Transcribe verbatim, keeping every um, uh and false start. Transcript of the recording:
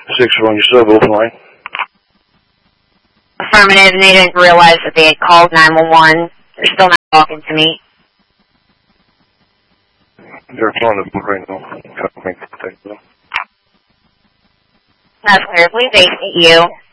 six one, you're still open line. Affirmative, and they didn't realize that they had called nine one one. They're still not talking to me. They're on the board right now. That's clear. Please exit you.